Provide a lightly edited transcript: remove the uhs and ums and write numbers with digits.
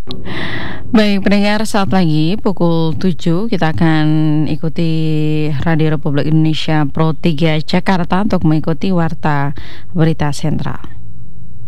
Baik pendengar, saat lagi pukul 7 kita akan ikuti Radio Republik Indonesia Pro 3 Jakarta untuk mengikuti Warta Berita Sentral.